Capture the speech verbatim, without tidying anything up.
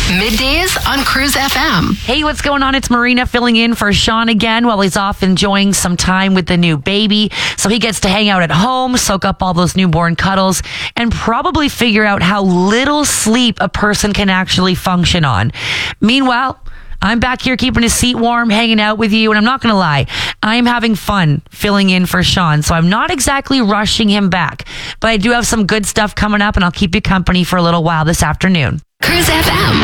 Middays on Cruise F M. Hey, what's going on? It's Marina filling in for Sean again while he's off enjoying some time with the new baby. So he gets to hang out at home, soak up all those newborn cuddles, and probably figure out how little sleep a person can actually function on. Meanwhile, I'm back here keeping his seat warm, hanging out with you, and I'm not going to lie, I'm having fun filling in for Sean, so I'm not exactly rushing him back, but I do have some good stuff coming up, and I'll keep you company for a little while this afternoon. Cruise F M.